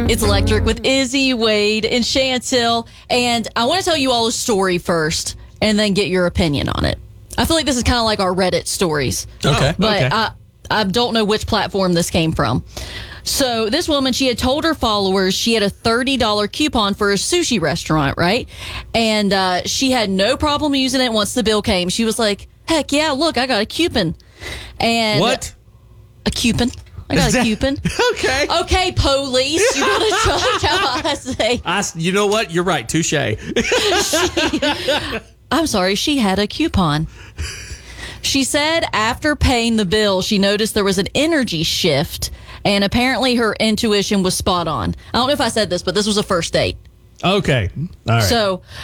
It's Electric with Izzy, Wade, and Chantel. And I want to tell you all a story first and then get your opinion on it. I feel like this is kind of like our Reddit stories. Okay. But I don't know which platform this came from. So this woman, she had told her followers she had a $30 coupon for a sushi restaurant, right? And she had no problem using it once the bill came. She was like, heck yeah, look, I got a coupon. And What? A coupon. I got a coupon. Okay. Okay, police. You gotta try how I say. You know what? You're right. Touche. I'm sorry, she had a coupon. She said after paying the bill, she noticed there was an energy shift, and apparently her intuition was spot on. I don't know if I said this, but this was a first date. Okay. All right. So